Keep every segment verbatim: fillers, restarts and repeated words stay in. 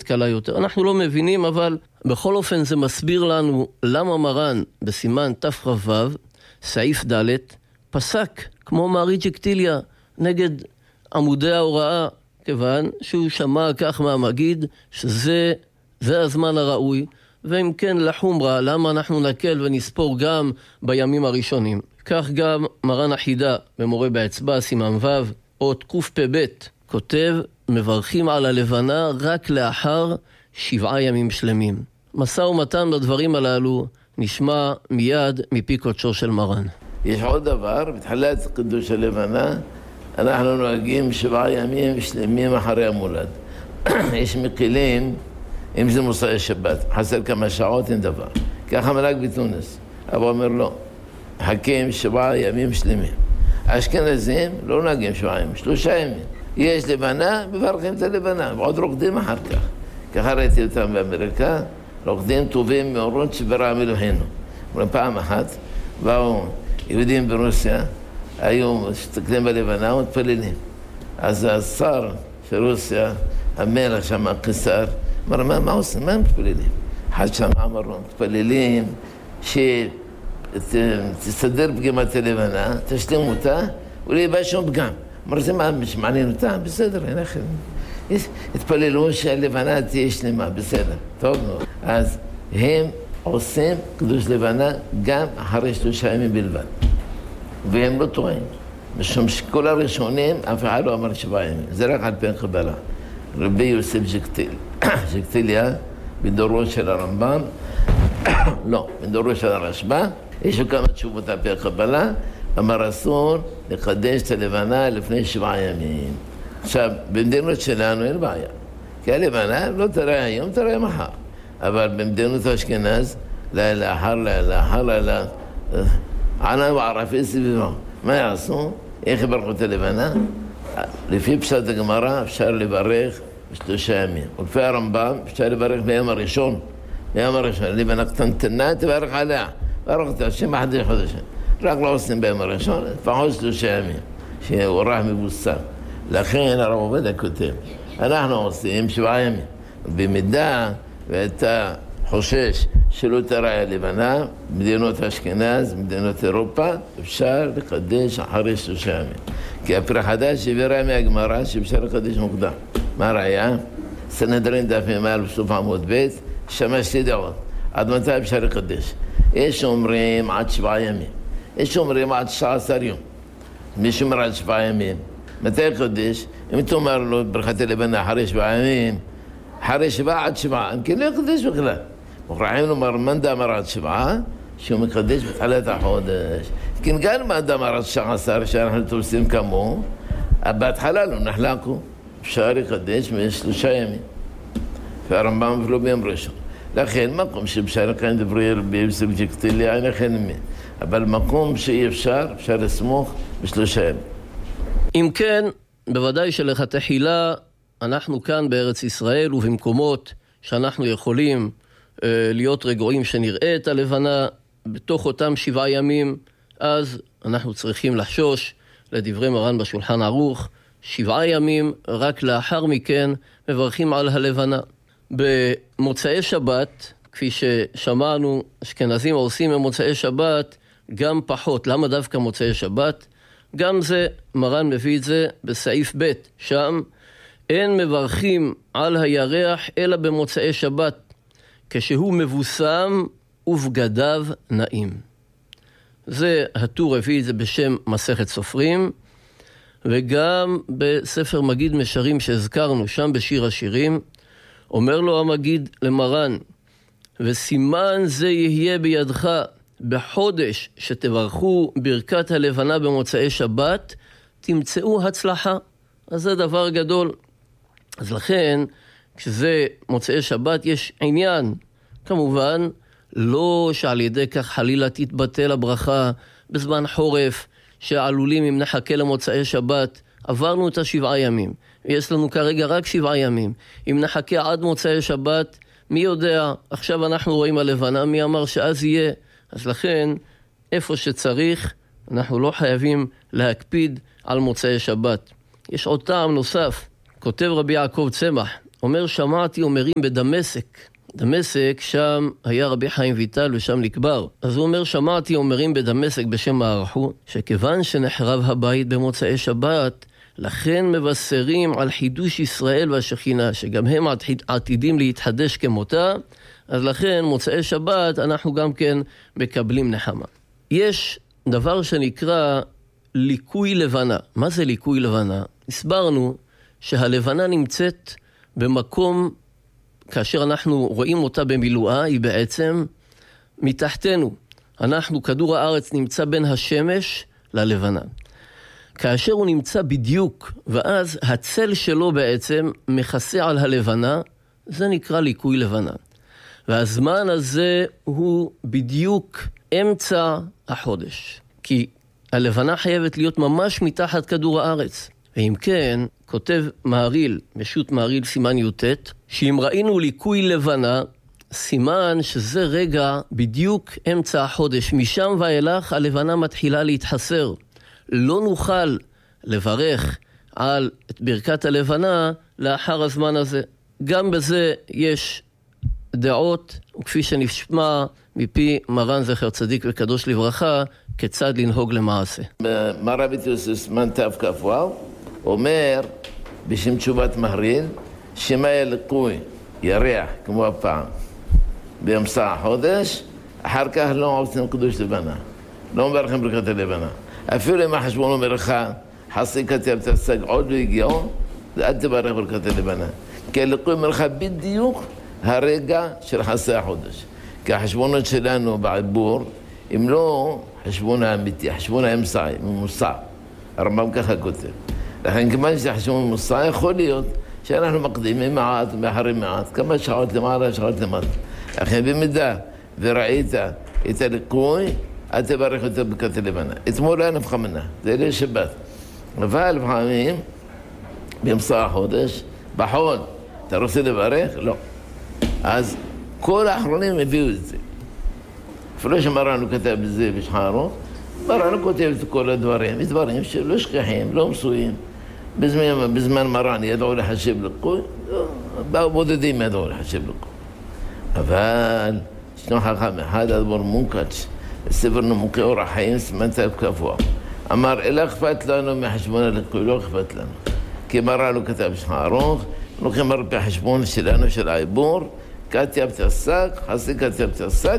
קלה יותר. אנחנו לא מבינים, אבל בכל אופן זה מסביר לנו למה מרן בסימן תפרבב, סעיף ד' פסק כמו מעריד שקטיליה נגד עמודי ההוראה, כיוון שהוא שמע כך מהמגיד שזה זה הזמן הראוי, ואם כן לחומרה, למה אנחנו נקל ונספור גם בימים הראשונים. כך גם מרן החידה במורה באצבע סימן ו' אות קפ"ב כותב, מברכים על הלבנה רק לאחר שבעה ימים שלמים. משא ומתן בדברים הללו נשמע מיד מפי קודשו של מרן. יש עוד דבר, בתחילת קידוש הלבנה, אנחנו נוהגים שבעה ימים שלמים אחרי המולד. יש מקילים, אם זה מוצאי שבת, חסר כמה שעות אין דבר. ככה מלאק בתוניס. אבא אומר לא, חכים שבעה ימים שלמים. אשכנזים לא נוהגים שבעה ימים, שלושה ימים. יש לבנה, מברכים את הלבנה, ועוד רוקדים אחר כך. ככה ראיתי אותם באמריקה, רוקדים טובים מאורות שברעם אלוהינו. פעם אחת באו יהודים ברוסיה, היו מסתכלים בלבנה ומתפללים. אז השר של רוסיה, המלך שם, הקיסר, אמר, מה, מה עושים? מה הם מתפללים? אחד שם אמר לו, מתפללים שתסדר פגימת הלבנה, תשלים אותה, ולא בא שום פגם. אמר, זה מה מעניין אותה? בסדר, אין אחר. התפללו שהלבנה תהיה שלמה, בסדר, טוב מאוד. אז הם עושים קדוש לבנה גם אחרי שלושה ימים בלבד. והם לא טועים. משום שכל הראשונים, אף אחד לא אמר שבעה ימים. זה רק על פי הקבלה. רבי יוסף ז'קטיל. ז'קטיליה, בדורו של הרמב"ם, לא, בדורו של הרשב"א, יש לו כמה תשובות על פי הקבלה, אמר אסור לחדש את הלבנה לפני שבעה ימים. עכשיו, במדינות שלנו אין בעיה. כי הלבנה לא תראה היום, תראה מחר. אבל במדינות אשכנז, לילה אחר לילה אחר לילה, ענה וערפי סביבו. מה יעשו? איך יברכו את הלבנה? לפי פשט הגמרא אפשר לברך בשלושה ימים. ולפי הרמב"ם אפשר לברך ביום הראשון. ביום הראשון, לבנה קטנטנה תברך עליה. ברך אותה, שם אחדי חודשים. רק לא עושים ביום הראשון, לפחות שלושה ימים. שהוא רח מבוסם. לכן הרב עובדיה כותב, אנחנו עושים שבעה ימים. במידה ואתה חושש שלא תראה לבנה, מדינות אשכנז, מדינות אירופה, אפשר לקדש אחרי שלושה ימים. כי הפרי חדש הבירה מהגמרא שאפשר לקדש מוקדם. מה ראיה? סנהדרין דף מ"א בסוף עמוד ב', שמה שתי דעות. עד מתי אפשר לקדש? יש אומרים עד שבעה ימים. יש אומרים עד תשעה עשר יום. מי שאומר עד שבעה ימים, מתי יקדש? אם תאמר לו ברכת הלבנה אחרי שבעה ימים, אחרי שבעה עד שבעה, אם כן לא יקדש בכלל. מוכרחים לומר, מאן דאמר עד שבעה, שהוא מקדש בתחילת החודש. כן, גם מאן דאמר עד תשעה עשר, שאנחנו תופסים כמוהו, בהתחלה לא נחלקו. אפשר לקדש משלושה ימים. והרמב"ם אפילו ביום ראשון. לכן, מקום שאפשר לקיים דברי רבי יוסף ז'קטיליה, אין לכן מי. אבל מקום שאי אפשר, אפשר לסמוך בשלושה ימים. אם כן, בוודאי שלכתחילה אנחנו כאן בארץ ישראל ובמקומות שאנחנו יכולים אה, להיות רגועים שנראה את הלבנה בתוך אותם שבעה ימים, אז אנחנו צריכים לחשוש לדברי מרן בשולחן ערוך, שבעה ימים, רק לאחר מכן מברכים על הלבנה. במוצאי שבת, כפי ששמענו, אשכנזים עושים במוצאי שבת גם פחות. למה דווקא מוצאי שבת? גם זה, מרן מביא את זה בסעיף ב', שם אין מברכים על הירח אלא במוצאי שבת, כשהוא מבוסם ובגדיו נעים. זה, הטור הביא את זה בשם מסכת סופרים, וגם בספר מגיד משרים שהזכרנו, שם בשיר השירים, אומר לו המגיד למרן, וסימן זה יהיה בידך בחודש שתברכו ברכת הלבנה במוצאי שבת, תמצאו הצלחה. אז זה דבר גדול. אז לכן, כשזה מוצאי שבת יש עניין, כמובן, לא שעל ידי כך חלילה תתבטל הברכה בזמן חורף, שעלולים אם נחכה למוצאי שבת, עברנו את השבעה ימים. יש לנו כרגע רק שבעה ימים. אם נחכה עד מוצאי שבת, מי יודע, עכשיו אנחנו רואים הלבנה, מי אמר שאז יהיה. אז לכן, איפה שצריך, אנחנו לא חייבים להקפיד על מוצאי שבת. יש עוד טעם נוסף, כותב רבי יעקב צמח, אומר, שמעתי אומרים בדמשק. דמשק, שם היה רבי חיים ויטל ושם נקבר. אז הוא אומר, שמעתי אומרים בדמשק בשם הערכו, שכיוון שנחרב הבית במוצאי שבת, לכן מבשרים על חידוש ישראל והשכינה, שגם הם עתידים להתחדש כמותה, אז לכן מוצאי שבת אנחנו גם כן מקבלים נחמה. יש דבר שנקרא ליקוי לבנה. מה זה ליקוי לבנה? הסברנו שהלבנה נמצאת במקום, כאשר אנחנו רואים אותה במילואה, היא בעצם מתחתנו. אנחנו, כדור הארץ נמצא בין השמש ללבנה. כאשר הוא נמצא בדיוק, ואז הצל שלו בעצם מכסה על הלבנה, זה נקרא ליקוי לבנה. והזמן הזה הוא בדיוק אמצע החודש. כי הלבנה חייבת להיות ממש מתחת כדור הארץ. ואם כן, כותב מהריל, משו"ת מהריל סימן י"ט, שאם ראינו ליקוי לבנה, סימן שזה רגע בדיוק אמצע החודש. משם ואילך הלבנה מתחילה להתחסר. לא נוכל לברך על את ברכת הלבנה לאחר הזמן הזה. גם בזה יש דעות, וכפי שנשמע מפי מרן זכר צדיק וקדוש לברכה, כיצד לנהוג למעשה. מרן יוסף סימן תכ"ו אומר בשם תשובת מהריל, שמה ילקוי ירח כמו הפעם באמצע החודש, אחר כך לא עושים קדוש לבנה, לא מברכים ברכת הלבנה. אפילו אם החשבון אומר לך, חסי כתב תעסק עוד לא הגיעו, אל תברך ברכת הלבנה. כי הליקוי אומר לך בדיוק הרגע של חסי החודש. כי החשבונות שלנו בעבור, אם לא חשבון האמיתי, חשבון האמצעי, ממוסע. הרמב"ם ככה כותב. לכן כיוון שזה חשבון ממוסע, יכול להיות שאנחנו מקדימים מעט ומאחרים מעט, כמה שעות למעלה, שעות למטה. לכן במידה וראית את הליקוי, אל תברך יותר ברכת הלבנה. אתמול היה נפחה מנה, זה ליל שבת. אבל לפעמים, באמצע החודש, בחול, אתה רוצה לברך? לא. אז כל האחרונים הביאו את זה. אפילו שמרנו כתב בזה בשחרו, מרנו כותב את כל הדברים, דברים שלא שכחים, לא מסויים. בזמן, בזמן מרן ידעו לחשב ליקוי, באו בודדים ידעו לחשב ליקוי. אבל ישנו חכם אחד, אדמו"ר מונקאץ', ספר נמוקי אור החיים, סימן תכ"ו. אמר, אלא אכפת לנו מחשבון הליקוי, לא אכפת לנו. כי מרן לא כתב בשחרו, לוקחים הרבה חשבון שלנו, של העיבור, כתב תעסק, חסי כתב תעסק,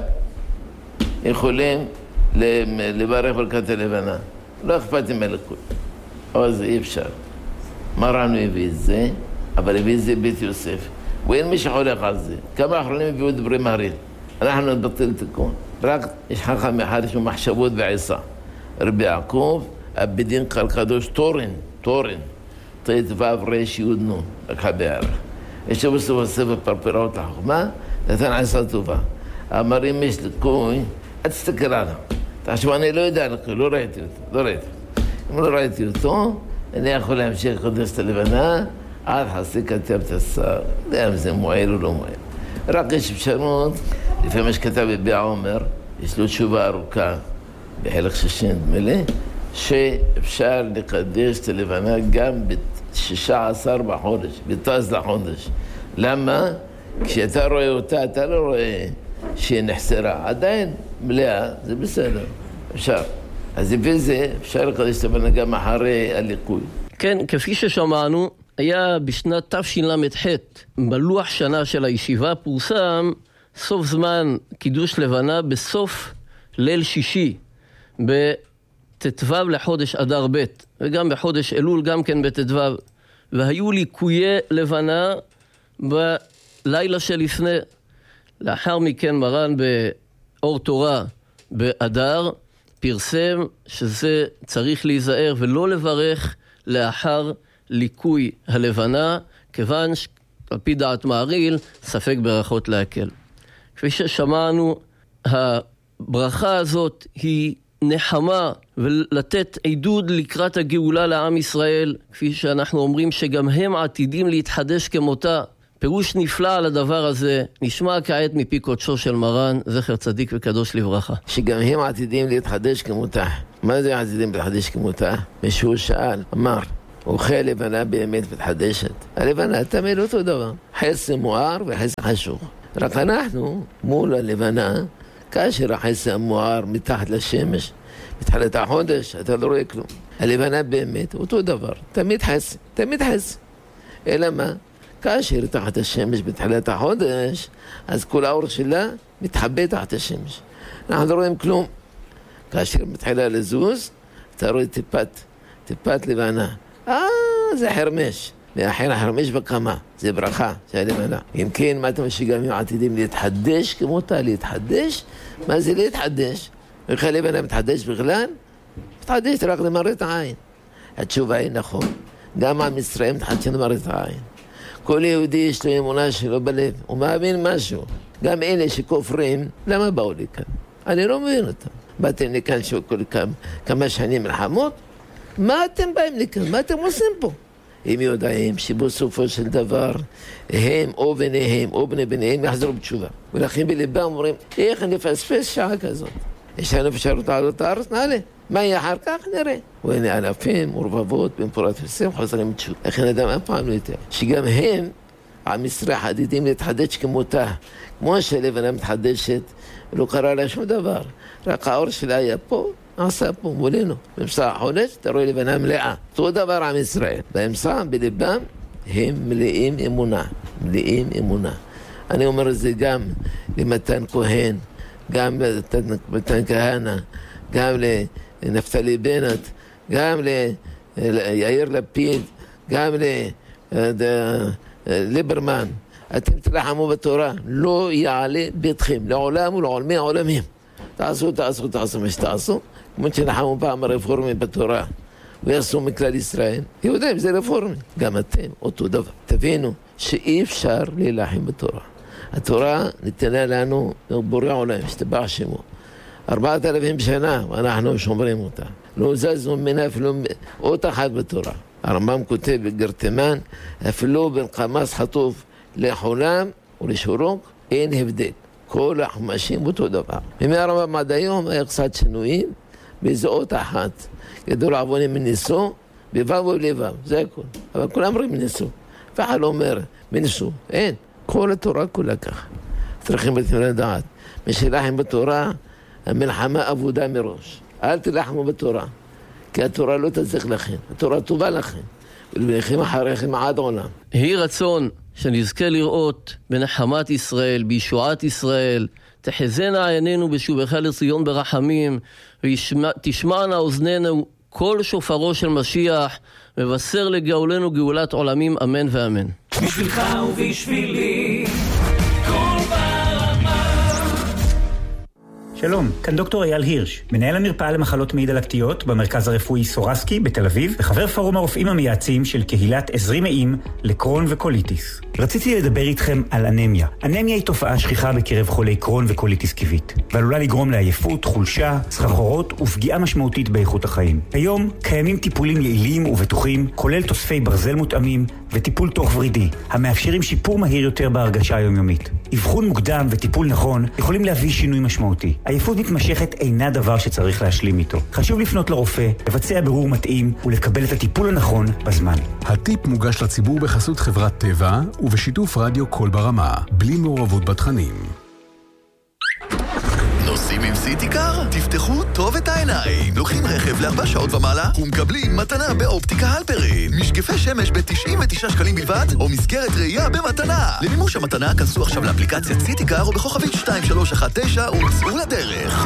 יכולים לברך ברכת הלבנה. לא אכפת עם הליקוי. אבל זה אי אפשר. מרן הביא את זה, אבל הביא את זה בית יוסף. ואין מי שחולק על זה. כמה האחרונים הביאו דברי מהריל. אנחנו נבטל תיקון. רק יש חכם אחד, יש לו מחשבות ועיסה. רבי יעקב, הבדין קל קדוש תורן, תורן. תית וו רש יוד נון, לקחה בערך. יש לו בסוף הספר פרפראות לחוכמה, נתן עיסה טובה. אמר אם יש ליקוי, אל תסתכל עליו. תחשב, אני לא יודע ליקוי, לא ראיתי אותו, לא ראיתי. אם לא ראיתי אותו, אני יכול להמשיך קודש את הלבנה, עד חסי כתב תעסק. גם זה מועיל או לא מועיל. רק יש אפשרות, לפי מה שכתב בביע עומר, יש לו תשובה ארוכה, בחלק שישי נדמה לי, שאפשר לקדש את הלבנה גם ב-שישה עשר בחודש, בתז לחודש. למה? כשאתה רואה אותה, אתה לא רואה שהיא נחסרה. עדיין מלאה, זה בסדר, אפשר. אז לפי זה אפשר לקדש את הלבנה גם אחרי הליקוי. כן, כפי ששמענו, היה בשנת תשל"ח, בלוח שנה של הישיבה, פורסם סוף זמן קידוש לבנה בסוף ליל שישי, בט"ו לחודש אדר ב', וגם בחודש אלול, גם כן בט"ו, והיו ליקויי לבנה בלילה שלפני. לאחר מכן מרן באור תורה באדר פרסם שזה צריך להיזהר ולא לברך לאחר ליקוי הלבנה, כיוון שעל פי דעת מהריל ספק ברכות להקל. כפי ששמענו, הברכה הזאת היא נחמה ולתת עידוד לקראת הגאולה לעם ישראל, כפי שאנחנו אומרים שגם הם עתידים להתחדש כמותה. פירוש נפלא על הדבר הזה נשמע כעת מפי קודשו של מרן זכר צדיק וקדוש לברכה. שגם הם עתידים להתחדש כמותה. מה זה עתידים להתחדש כמותה? מישהו שאל, אמר, אוכל לבנה באמת מתחדשת. הלבנה תמיד אותו דבר. חסד מואר וחסד חשוך. רק אנחנו מול הלבנה, כאשר החסד המואר מתחת לשמש, מתחילת החודש, אתה לא רואה כלום. הלבנה באמת אותו דבר. תמיד חסד, תמיד חסד. אלא מה? כאשר תחת השמש בתחילת החודש, אז כל האור שלה מתחבא תחת השמש. אנחנו לא רואים כלום. כאשר מתחילה לזוז, אתה רואה טיפת, טיפת לבנה. אה, זה חרמש. ואחר החרמש בקמה, זה ברכה, זה הלבנה. אם כן, מה אתם שגם עתידים להתחדש כמותה, להתחדש? מה זה להתחדש? איך הלבנה מתחדש בכלל? מתחדש רק למראית העין. התשובה היא נכון. גם עם ישראל מתחדש למראית העין. כל יהודי יש לו אמונה שלו בלב, הוא מאמין משהו. גם אלה שכופרים, למה באו לכאן? אני לא מבין אותם. באתם לכאן כל כמה, כמה שנים מלחמות? מה אתם באים לכאן? מה אתם עושים פה? הם יודעים שבסופו של דבר הם או בניהם או בני בניהם יחזרו בתשובה. ולכן בלבם אומרים, איך נפספס שעה כזאת? יש לנו אפשרות לעלות הארץ? נעלה. מה יהיה אחר כך? נראה. והנה אלפים ורבבות במפורת פרסים חוזרים בתשובה. לכן אדם אף פעם לא יותר. שגם הם, עם ישראל חדידים להתחדש כמותה. כמו שהלבנה מתחדשת, לא קרה לה שום דבר. רק האור שלה היה פה, עשה פה מולנו. באמצע החודש, אתה רואה לבנה מלאה. אותו דבר עם ישראל. באמצע, בלבם, הם מלאים אמונה. מלאים אמונה. אני אומר את זה גם למתן כהן, גם למתן כהנא, גם לנפתלי בנט, גם ליאיר לפיד, גם לליברמן. אתם תלחמו בתורה, לא יעלה ביתכם, לעולם ולעולמי העולמים. תעשו, תעשו, תעשו מה שתעשו, כמו שנחמו פעם הרפורמים בתורה, ויעשו מכלל ישראל. יהודים, זה רפורמים. גם אתם, אותו דבר. תבינו שאי אפשר להילחם בתורה. התורה ניתנה לנו בורא עולם, שתבח שמו. ארבעת אלפים שנה, ואנחנו שומרים אותה. לא זזנו ממנה אפילו אות אחת בתורה. הרמב"ם כותב בגרטמן, אפילו בין חמאס חטוף לחולם ולשורוק, אין הבדל. כל החומשים אותו דבר. ומהרמב"ם עד היום היה קצת שינויים, באיזו אות אחת. גדול עוונים מניסו, בבב ולבב, זה הכל. אבל כולם אומרים מניסו. ואחד לא אומר, מניסו, אין. כל התורה כולה ככה. צריכים בתמיד לדעת. מי שלחם בתורה, המלחמה עבודה מראש. אל תלחמו בתורה, כי התורה לא תצליח לכם. התורה טובה לכם. ולבניכם אחריכם עד עולם. יהי רצון שנזכה לראות בנחמת ישראל, בישועת ישראל, תחזינה עינינו בשובך לציון ברחמים, ותשמענה אוזנינו כל שופרו של משיח, מבשר לגאולנו גאולת עולמים, אמן ואמן. בשבילך ובשבילי כל ברמה. שלום, כאן דוקטור אייל הירש, מנהל המרפאה למחלות מעי דלקתיות במרכז הרפואי סורסקי בתל אביב, וחבר פורום הרופאים המייעצים של קהילת עזרי מעיים לקרון וקוליטיס. רציתי לדבר איתכם על אנמיה. אנמיה היא תופעה שכיחה בקרב חולי קרון וקוליטיס כיבית, ועלולה לגרום לעייפות, חולשה, סחרחורות ופגיעה משמעותית באיכות החיים. היום קיימים טיפולים יעילים ובטוחים, כולל תוספי ברזל מותאמים וטיפול תוך ורידי, המאפשרים שיפור מהיר יותר בהרגשה היומיומית. אבחון מוקדם וטיפול נכון יכולים להביא שינוי משמעותי. עייפות מתמשכת אינה דבר שצריך להשלים איתו. חשוב לפנות לרופא, לבצע בירור מתאים ולקבל את הטיפול הנכון בזמן. הטיפ מוגש לציבור בחסות חברת טבע ובשיתוף רדיו כל ברמה, בלי מעורבות בתכנים. נוסעים עם סיטיקר? תפתחו טוב את העיניים. לוקחים רכב לארבע שעות ומעלה ומקבלים מתנה באופטיקה הלפרין. משקפי שמש ב-תשעים ותשעה שקלים בלבד, או מסגרת ראייה במתנה. למימוש המתנה כנסו עכשיו לאפליקציית סיטיקר או בכוכבית שתיים שלוש אחת תשע ומצאו לדרך.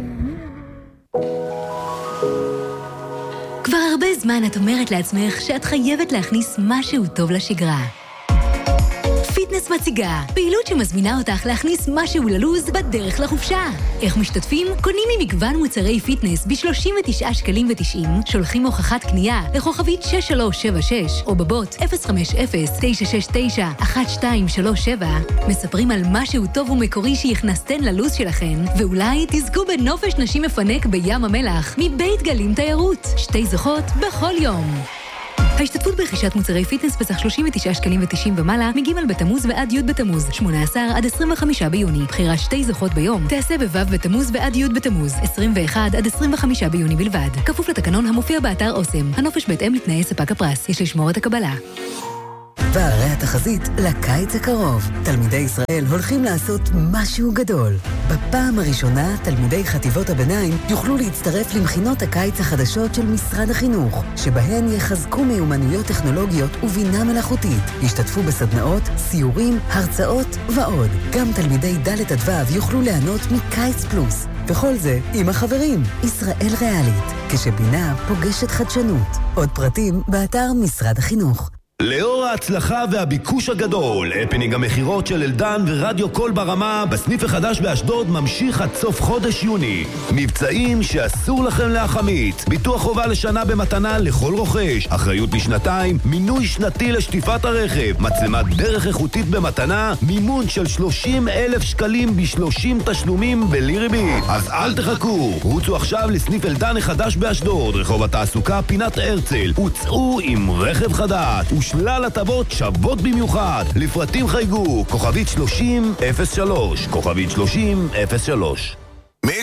כבר הרבה זמן את אומרת לעצמך שאת חייבת להכניס משהו טוב לשגרה. פיטנס מציגה, פעילות שמזמינה אותך להכניס משהו ללוז בדרך לחופשה. איך משתתפים? קונים ממגוון מוצרי פיטנס ב-שלושים ותשעה שקלים ותשעים, שולחים הוכחת קנייה לכוכבית שש שלוש שבע שש או בבוט אפס חמש אפס תשע שש תשע אחת שתיים שלוש שבע, מספרים על משהו טוב ומקורי שהכנסתן ללוז שלכן, ואולי תזכו בנופש נשים מפנק בים המלח מבית גלים תיירות. שתי זוכות בכל יום. ההשתתפות ברכישת מוצרי פיטנס בסך שלושים ותשעה שקלים ותשעים ומעלה מג' בתמוז ועד י' בתמוז, שמונה עשר עד עשרים וחמישה ביוני. בחירה שתי זוכות ביום תעשה בו' בתמוז ועד י' בתמוז, עשרים ואחד עד עשרים וחמישה ביוני בלבד. כפוף לתקנון המופיע באתר אוסם. הנופש בהתאם לתנאי ספק הפרס. יש לשמור את הקבלה. והרי התחזית לקיץ הקרוב. תלמידי ישראל הולכים לעשות משהו גדול. בפעם הראשונה, תלמידי חטיבות הביניים יוכלו להצטרף למכינות הקיץ החדשות של משרד החינוך, שבהן יחזקו מיומנויות טכנולוגיות ובינה מלאכותית. ישתתפו בסדנאות, סיורים, הרצאות ועוד. גם תלמידי ד' עד ו' יוכלו ליהנות מקיץ פלוס. וכל זה עם החברים. ישראל ריאלית, כשבינה פוגשת חדשנות. עוד פרטים באתר משרד החינוך. לאור ההצלחה והביקוש הגדול, הפנינג המחירות של אלדן ורדיו קול ברמה בסניף החדש באשדוד ממשיך עד סוף חודש יוני. מבצעים שאסור לכם להחמיץ. ביטוח חובה לשנה במתנה לכל רוכש, אחריות לשנתיים, מינוי שנתי לשטיפת הרכב, מצלמת דרך איכותית במתנה, מימון של שלושים אלף שקלים ב-שלושים תשלומים בלי ריבית. אז אל תחכו, רוצו עכשיו לסניף אלדן החדש באשדוד, רחוב התעסוקה פינת הרצל, וצאו עם רכב חדש שלל הטבות שוות במיוחד. לפרטים חייגו כוכבית שלושים אפס שלוש, כוכבית שלושים אפס שלוש.